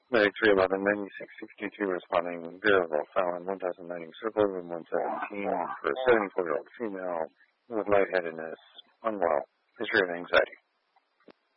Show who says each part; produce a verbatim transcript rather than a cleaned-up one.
Speaker 1: Medic three eleven ninety-six sixty-two responding variable found one thousand nine circled and one seventeen for a seventy-four year old female with lightheadedness, unwell, history of anxiety.